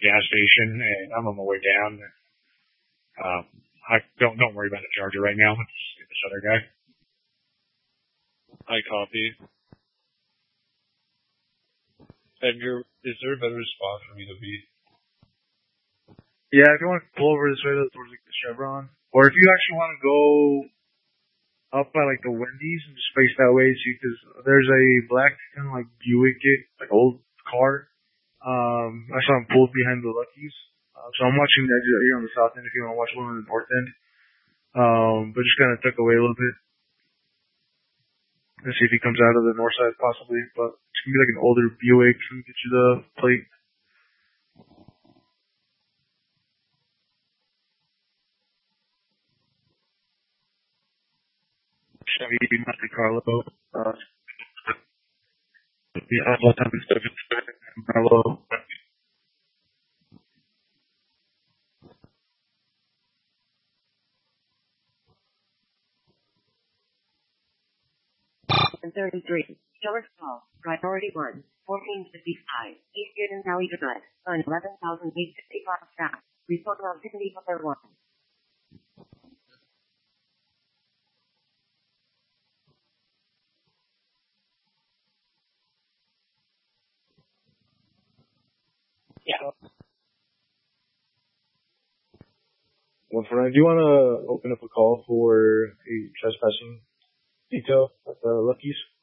gas station, and I'm on my way down. I don't worry about the Charger right now. Let's get this other guy. I copy. Edgar, is there a better spot for me to be? Yeah, if you want to pull over this way towards like the Chevron, or if you actually want to go up by like the Wendy's and just face that way, see, because there's a black kind of like Buick, like old car. I saw him pulled behind the Lucky's. So I'm watching the exit here on the south end if you want to watch one on the north end. But just kind of tuck away a little bit and see if he comes out of the north side possibly. But it's gonna be like an older Buick. Let me get you the plate. Chevy Monte Carlo. The Alpha 77 Bravo. And 33. Killer Call. Priority 1. 1455. East Eden Valley Drive. On 11,855 staff. Report on Sydney Butler 1. Yeah. Well, for now, do you want to open up a call for a trespassing detail at the Lucky's?